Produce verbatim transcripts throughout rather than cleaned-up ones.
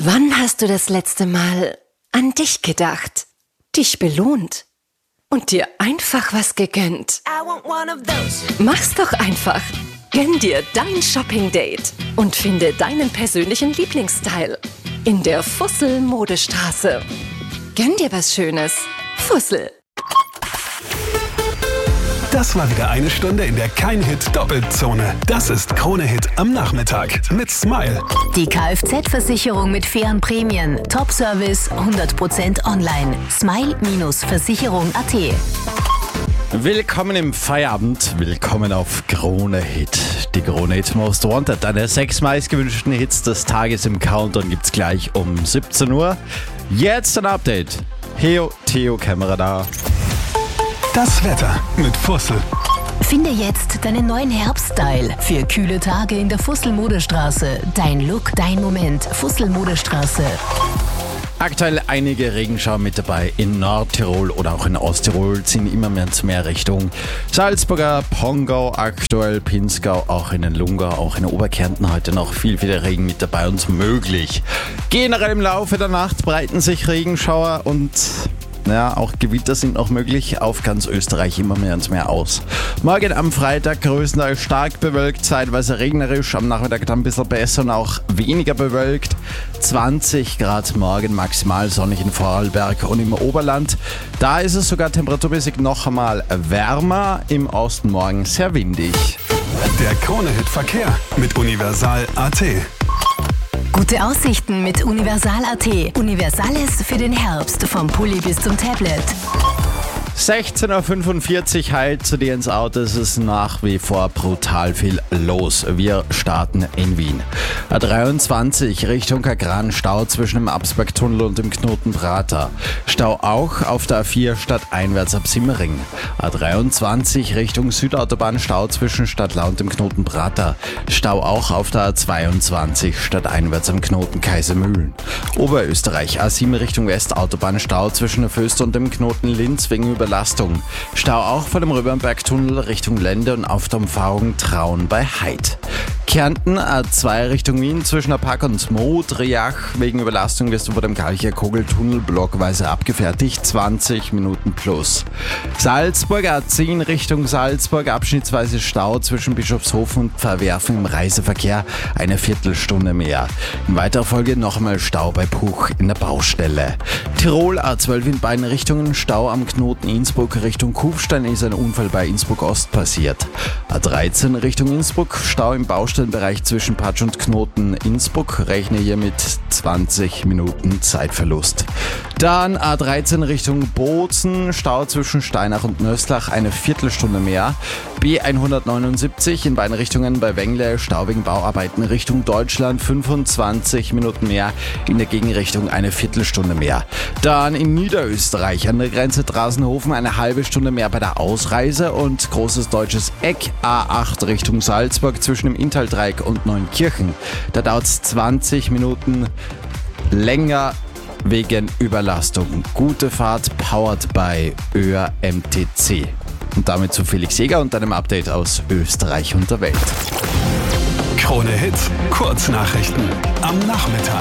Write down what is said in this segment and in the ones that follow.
Wann hast du das letzte Mal an dich gedacht, dich belohnt und dir einfach was gegönnt? Mach's doch einfach. Gönn dir dein Shopping-Date und finde deinen persönlichen Lieblingsstyle in der Fussel-Modestraße. Gönn dir was Schönes. Fussel. Das war wieder eine Stunde in der Kein-Hit-Doppelzone. Das ist Krone-Hit am Nachmittag mit Smile. Die Kfz-Versicherung mit fairen Prämien. Top-Service, hundert Prozent online. Smile-Versicherung punkt at. Willkommen im Feierabend, willkommen auf Krone-Hit. Die Krone-Hit Most Wanted, deine sechs meistgewünschten Hits des Tages im Countdown gibt's gleich um siebzehn Uhr. Jetzt ein Update. Heo, Theo, Kamera da. Das Wetter mit Fussel. Finde jetzt deinen neuen Herbststyle für kühle Tage in der Fussel-Modestraße. Dein Look, dein Moment. Fussel-Modestraße. Aktuell einige Regenschauer mit dabei. In Nordtirol oder auch in Osttirol ziehen immer mehr zu mehr Richtung Salzburger, Pongau, aktuell Pinzgau, auch in den Lungau, auch in Oberkärnten heute noch viel, viel Regen mit dabei und möglich. Generell im Laufe der Nacht breiten sich Regenschauer und ja, auch Gewitter sind noch möglich, auf ganz Österreich immer mehr und mehr aus. Morgen am Freitag größtenteils stark bewölkt, zeitweise regnerisch, am Nachmittag dann ein bisschen besser und auch weniger bewölkt. zwanzig Grad morgen, maximal sonnig in Vorarlberg und im Oberland. Da ist es sogar temperaturmäßig noch einmal wärmer, im Osten morgen sehr windig. Der Krone-Hit-Verkehr mit Universal punkt at. Gute Aussichten mit Universal punkt at. Universales für den Herbst, vom Pulli bis zum Tablet. sechzehn Uhr fünfundvierzig heilt zu dir ins Auto. Es ist nach wie vor brutal viel los. Wir starten in Wien. A dreiundzwanzig Richtung Kagran, Stau zwischen dem Absbergtunnel und dem Knoten Prater. Stau auch auf der A vier stadteinwärts ab Simmering. A dreiundzwanzig Richtung Südautobahn, Stau zwischen Stadtlau und dem Knoten Prater. Stau auch auf der A zweiundzwanzig stadteinwärts am Knoten Kaisermühlen. Oberösterreich, A sieben Richtung Westautobahn, Stau zwischen der Föst und dem Knoten Linz wegen Überlastung. Stau auch vor dem Röbernbergtunnel Richtung Lende und auf der Umfahrung Traun bei Heid. Kärnten A zwei Richtung Wien zwischen der Park und Modriach. Wegen Überlastung wirst du vor dem Kalcher Kogeltunnel blockweise abgefertigt. zwanzig Minuten plus. Salzburg A zehn Richtung Salzburg. Abschnittsweise Stau zwischen Bischofshofen und Verwerfen im Reiseverkehr. Eine Viertelstunde mehr. In weiterer Folge noch einmal Stau bei Puch in der Baustelle. Tirol A zwölf in beiden Richtungen. Stau am Knoten Innsbruck Richtung Kufstein, ist ein Unfall bei Innsbruck Ost passiert. A dreizehn Richtung Innsbruck. Stau im Baustellen Bereich zwischen Patsch und Knoten Innsbruck, rechne hier mit zwanzig Minuten Zeitverlust. Dann A dreizehn Richtung Bozen, Stau zwischen Steinach und Nöslach, eine Viertelstunde mehr. B hundertneunundsiebzig in beiden Richtungen bei Wengle, Stau wegen Bauarbeiten Richtung Deutschland, fünfundzwanzig Minuten mehr, in der Gegenrichtung eine Viertelstunde mehr. Dann in Niederösterreich an der Grenze Drasenhofen eine halbe Stunde mehr bei der Ausreise und großes deutsches Eck A acht Richtung Salzburg zwischen dem Inntal-Dreieck und Neunkirchen. Da dauert es zwanzig Minuten länger wegen Überlastung. Gute Fahrt, powered by Öhr M T C. Und damit zu Felix Jäger und einem Update aus Österreich und der Welt. Krone-Hit, Kurznachrichten am Nachmittag.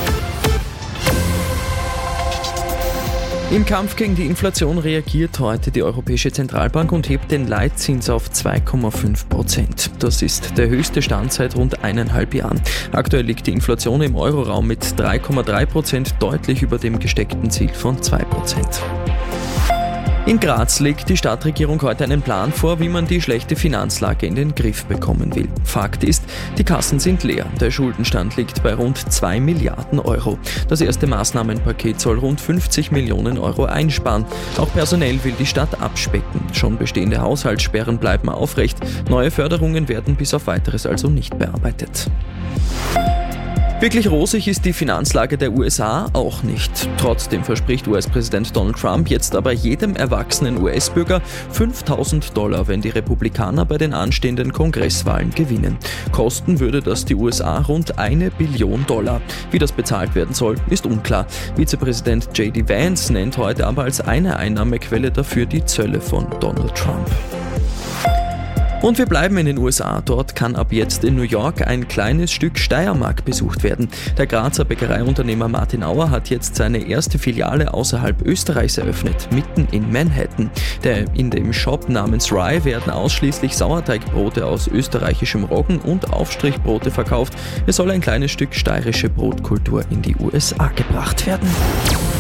Im Kampf gegen die Inflation reagiert heute die Europäische Zentralbank und hebt den Leitzins auf zwei Komma fünf Prozent. Das ist der höchste Stand seit rund eineinhalb Jahren. Aktuell liegt die Inflation im Euroraum mit drei Komma drei Prozent deutlich über dem gesteckten Ziel von zwei Prozent. In Graz legt die Stadtregierung heute einen Plan vor, wie man die schlechte Finanzlage in den Griff bekommen will. Fakt ist, die Kassen sind leer. Der Schuldenstand liegt bei rund zwei Milliarden Euro. Das erste Maßnahmenpaket soll rund fünfzig Millionen Euro einsparen. Auch personell will die Stadt abspecken. Schon bestehende Haushaltssperren bleiben aufrecht. Neue Förderungen werden bis auf Weiteres also nicht bearbeitet. Wirklich rosig ist die Finanzlage der U S A auch nicht. Trotzdem verspricht U S-Präsident Donald Trump jetzt aber jedem erwachsenen U S-Bürger fünftausend Dollar, wenn die Republikaner bei den anstehenden Kongresswahlen gewinnen. Kosten würde das die U S A rund eine Billion Dollar. Wie das bezahlt werden soll, ist unklar. Vizepräsident J D Vance nennt heute aber als eine Einnahmequelle dafür die Zölle von Donald Trump. Und wir bleiben in den U S A. Dort kann ab jetzt in New York ein kleines Stück Steiermark besucht werden. Der Grazer Bäckereiunternehmer Martin Auer hat jetzt seine erste Filiale außerhalb Österreichs eröffnet, mitten in Manhattan. Der, in dem Shop namens Rye werden ausschließlich Sauerteigbrote aus österreichischem Roggen und Aufstrichbrote verkauft. Es soll ein kleines Stück steirische Brotkultur in die U S A gebracht werden.